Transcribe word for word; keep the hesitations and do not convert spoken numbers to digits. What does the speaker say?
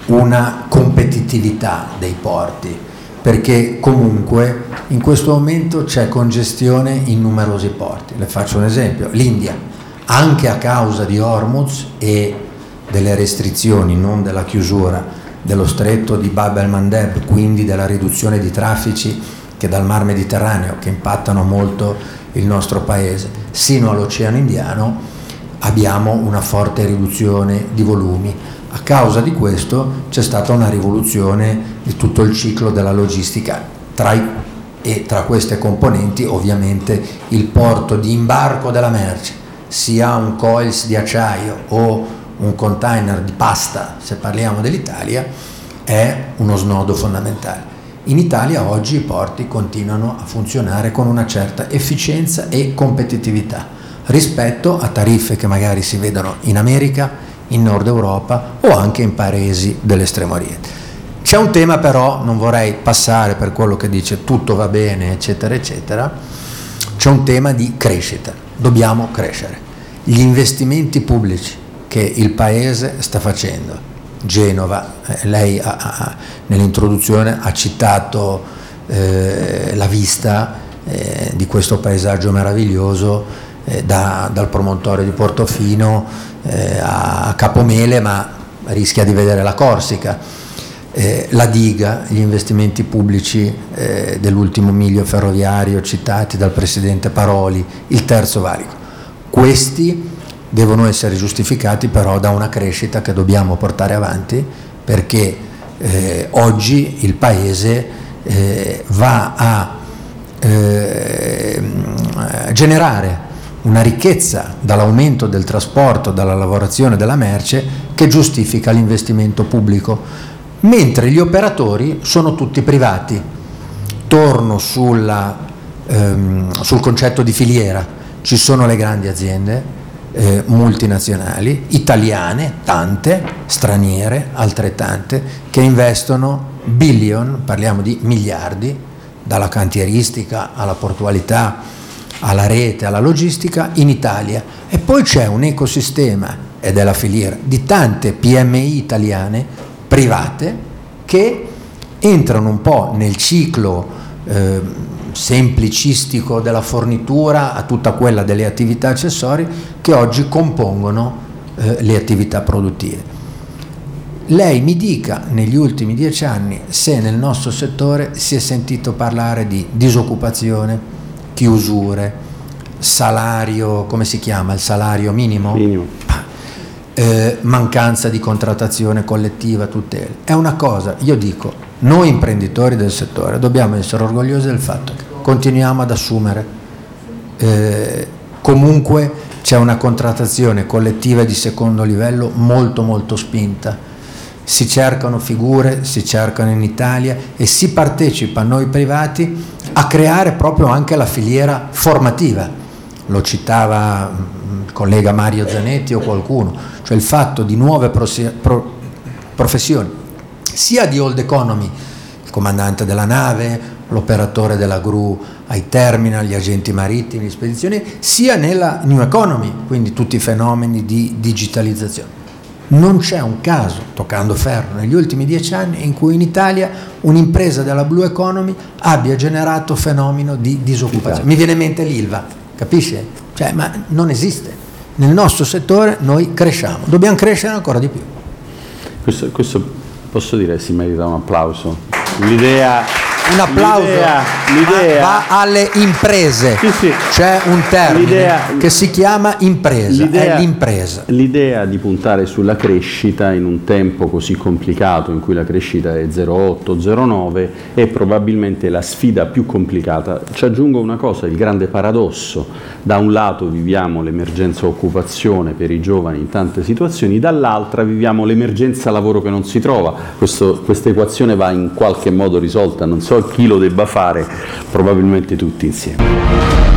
una competitività dei porti, perché comunque in questo momento c'è congestione in numerosi porti. Le faccio un esempio: l'India, anche a causa di Hormuz e delle restrizioni, non della chiusura dello stretto di Bab el-Mandeb, quindi della riduzione di traffici che dal Mar Mediterraneo, che impattano molto il nostro paese, sino all'Oceano Indiano, abbiamo una forte riduzione di volumi. A causa di questo c'è stata una rivoluzione di tutto il ciclo della logistica, tra i, e tra queste componenti ovviamente il porto di imbarco della merce, sia un coils di acciaio o un container di pasta, se parliamo dell'Italia, è uno snodo fondamentale. In Italia oggi i porti continuano a funzionare con una certa efficienza e competitività rispetto a tariffe che magari si vedono in America, in Nord Europa o anche in paesi dell'estremo oriente. C'è un tema però, non vorrei passare per quello che dice tutto va bene eccetera eccetera, c'è un tema di crescita, dobbiamo crescere. Gli investimenti pubblici che il Paese sta facendo, Genova, eh, lei ha, ha, nell'introduzione ha citato eh, la vista eh, di questo paesaggio meraviglioso eh, da, dal promontorio di Portofino eh, a Capomele, ma rischia di vedere la Corsica, eh, la diga, gli investimenti pubblici eh, dell'ultimo miglio ferroviario citati dal Presidente Paroli, il terzo valico. Questi devono essere giustificati però da una crescita che dobbiamo portare avanti, perché eh, oggi il Paese eh, va a eh, generare una ricchezza dall'aumento del trasporto, dalla lavorazione della merce, che giustifica l'investimento pubblico, mentre gli operatori sono tutti privati. Torno sulla, ehm, sul concetto di filiera. Ci sono le grandi aziende eh, multinazionali, italiane, tante, straniere, altrettante, che investono billion, parliamo di miliardi, dalla cantieristica alla portualità, alla rete, alla logistica in Italia. E poi c'è un ecosistema, ed è la filiera, di tante P M I italiane private che entrano un po' nel ciclo eh, semplicistico della fornitura a tutta quella delle attività accessorie che oggi compongono eh, le attività produttive. Lei mi dica, negli ultimi dieci anni, se nel nostro settore si è sentito parlare di disoccupazione, chiusure, salario, come si chiama, il salario minimo? Minimo. Eh, mancanza di contrattazione collettiva, tutele. È una cosa, io dico, noi imprenditori del settore dobbiamo essere orgogliosi del fatto che continuiamo ad assumere, eh, comunque c'è una contrattazione collettiva di secondo livello molto molto spinta, si cercano figure, si cercano in Italia e si partecipa noi privati a creare proprio anche la filiera formativa. Lo citava il collega Mario Zanetti o qualcuno, cioè il fatto di nuove prosi- pro- professioni, sia di old economy, il comandante della nave, l'operatore della gru ai terminal, gli agenti marittimi, le spedizioni, sia nella new economy, quindi tutti i fenomeni di digitalizzazione. Non c'è un caso, toccando ferro, negli ultimi dieci anni in cui in Italia un'impresa della blue economy abbia generato fenomeno di disoccupazione. Mi viene in mente l'Ilva, capisce? Cioè, ma non esiste. Nel nostro settore noi cresciamo, dobbiamo crescere ancora di più. Questo, questo posso dire si merita un applauso. L'idea... Un applauso l'idea, l'idea, va alle imprese, sì, sì. C'è un termine l'idea, che si chiama impresa, l'idea, è l'impresa. L'idea di puntare sulla crescita in un tempo così complicato in cui la crescita è zero virgola otto zero virgola nove è probabilmente la sfida più complicata. Ci aggiungo una cosa, il grande paradosso: da un lato viviamo l'emergenza occupazione per i giovani in tante situazioni, dall'altra viviamo l'emergenza lavoro che non si trova. Questo, questa equazione va in qualche modo risolta, non so chi lo debba fare, probabilmente tutti insieme.